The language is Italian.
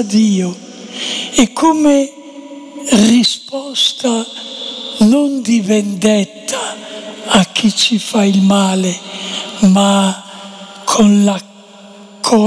a Dio e come risposta non di vendetta a chi ci fa il male, ma con la